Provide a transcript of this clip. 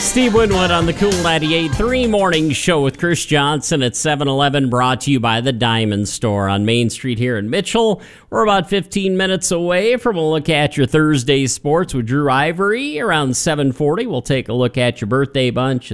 Steve Winwood on the Cool 98.3 Morning Show with Chris Johnson at 7-Eleven, brought to you by the Diamond Store on Main Street here in Mitchell. We're about 15 minutes away from a look at your Thursday sports with Drew Ivory. Around 7:40, we'll take a look at your birthday bunch.